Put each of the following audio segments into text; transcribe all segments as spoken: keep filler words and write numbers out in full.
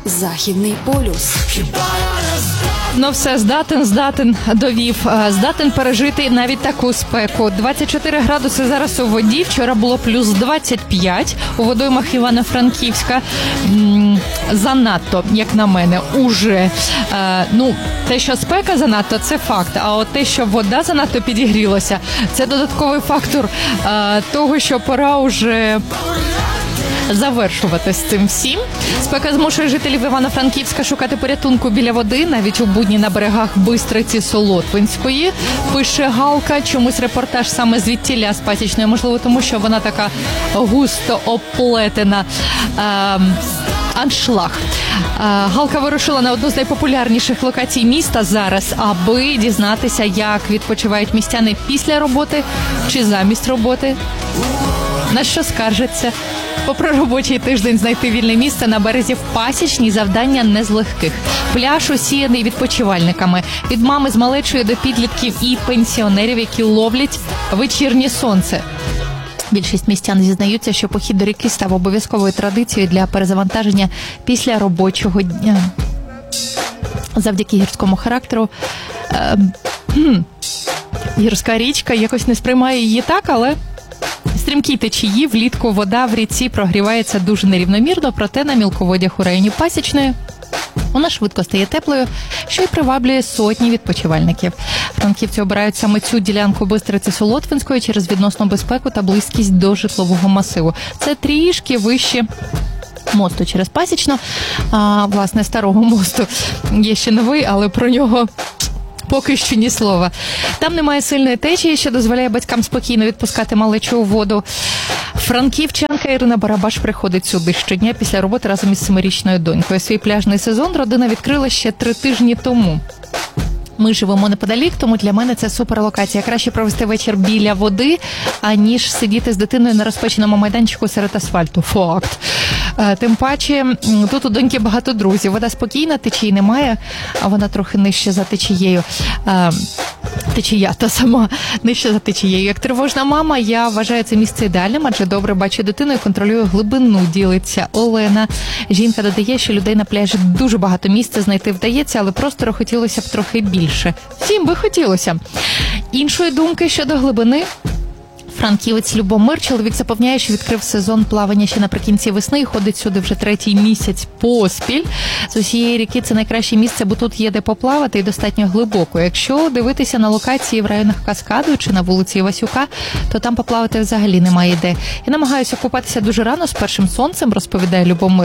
Західний полюс. Ну все, здатен, здатен, довів, здатен пережити навіть таку спеку. двадцять чотири градуси зараз у воді, вчора було плюс двадцять п'ять у водоймах Івано-Франківська. М-м, занадто, як на мене, уже. Е, ну, те, що спека занадто, це факт, а от те, що вода занадто підігрілася, це додатковий фактор е, того, що пора уже завершувати з цим всім. Спека змушує жителів Івано-Франківська шукати порятунку біля води, навіть у будні на берегах Бистриці Солотвинської. Пише Галка, чомусь репортаж саме звідтіля з Пасічної, можливо, тому що вона така густо оплетена. Ем, аншлаг. Галка вирушила на одну з найпопулярніших локацій міста зараз, аби дізнатися, як відпочивають містяни після роботи чи замість роботи. На що скаржаться? Попри робочий тиждень знайти вільне місце на березі в Пасічній завдання не з легких. Пляж усіяний відпочивальниками. Від мами з малечою до підлітків і пенсіонерів, які ловлять вечірнє сонце. Більшість містян зізнаються, що похід до ріки став обов'язковою традицією для перезавантаження після робочого дня. Завдяки гірському характеру е, гірська річка якось не сприймає її так, але стрімкі течії, влітку вода в ріці прогрівається дуже нерівномірно, проте на мілководях у районі Пасічної вона швидко стає теплою, що й приваблює сотні відпочивальників. Франківці обирають саме цю ділянку Бистриці Солотвинської через відносну безпеку та близькість до житлового масиву. Це трішки вище мосту через Пасічну, а, власне, старого мосту. Є ще новий, але про нього поки що ні слова. Там немає сильної течії, що дозволяє батькам спокійно відпускати малечу у воду. Франківчанка Ірина Барабаш приходить сюди щодня після роботи разом із семирічною донькою. Свій пляжний сезон родина відкрила ще три тижні тому. Ми живемо неподалік, тому для мене це суперлокація. Краще провести вечір біля води, аніж сидіти з дитиною на розпеченому майданчику серед асфальту. Факт. Тим паче, тут у доньки багато друзів. Вода спокійна, течії немає, а вона трохи нижче за течією. Течія та сама нижче за течією. Як тривожна мама, я вважаю це місце ідеальним, адже добре бачу дитину і контролюю глибину, ділиться Олена. Жінка додає, що людей на пляжі дуже багато місця знайти вдається, але просто хотілося б трохи більше. Всім би хотілося. Іншої думки щодо глибини франківець Любомир. Чоловік запевняє, що відкрив сезон плавання ще наприкінці весни і ходить сюди вже третій місяць поспіль. З усієї ріки це найкраще місце, бо тут є де поплавати і достатньо глибоко. Якщо дивитися на локації в районах Каскаду чи на вулиці Івасюка, то там поплавати взагалі немає де. Я намагаюся купатися дуже рано з першим сонцем, розповідає Любомир.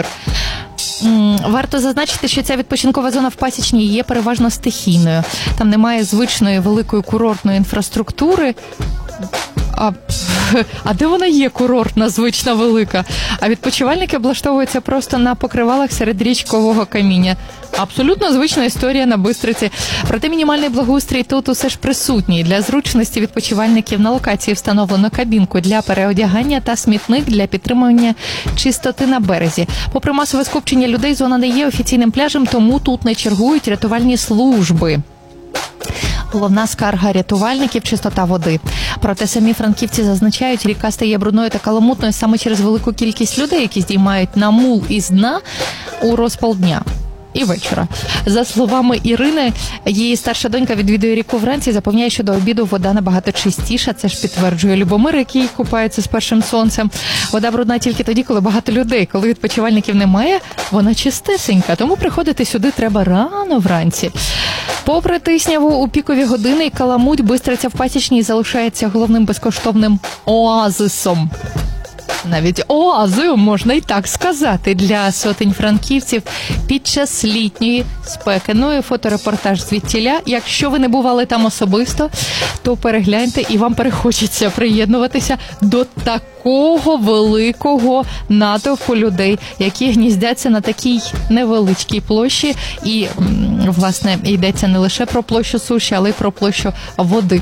Варто зазначити, що ця відпочинкова зона в Пасічній є переважно стихійною. Там немає звичної великої курортної інфраструктури. А, а де вона є, курортна, звична, велика? А відпочивальники облаштовуються просто на покривалах серед річкового каміння. Абсолютно звична історія на Бистриці. Проте мінімальний благоустрій тут усе ж присутній. Для зручності відпочивальників на локації встановлено кабінку для переодягання та смітник для підтримування чистоти на березі. Попри масове скупчення людей, зона не є офіційним пляжем, тому тут не чергують рятувальні служби. Головна скарга рятувальників – чистота води. Проте самі франківці зазначають, ріка стає брудною та каламутною саме через велику кількість людей, які здіймають на мул із дна у розпал дня і вечора. За словами Ірини, її старша донька відвідує ріку вранці і запевняє, що до обіду вода набагато чистіша. Це ж підтверджує Любомир, який купається з першим сонцем. Вода брудна тільки тоді, коли багато людей. Коли відпочивальників немає, вона чистесенька. Тому приходити сюди треба рано вранці. Попри тисняву у пікові години, каламуть Бистриця в Пасічній залишається головним безкоштовним оазисом. Навіть оазою, можна і так сказати, для сотень франківців під час літньої спеки. Ну і фоторепортаж звідтіля. Якщо ви не бували там особисто, то перегляньте і вам перехочеться приєднуватися до такого великого натовпу людей, які гніздяться на такій невеличкій площі. І, власне, йдеться не лише про площу суші, але й про площу води.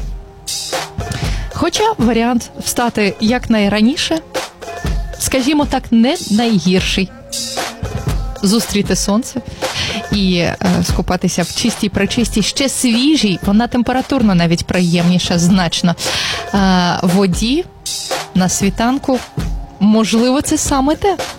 Хоча варіант встати якнайраніше, скажімо так, не найгірший. Зустріти сонце і е, скупатися в чистій, пречистій, ще свіжій, вона температурно навіть приємніша значно, е, воді на світанку. Можливо, це саме те.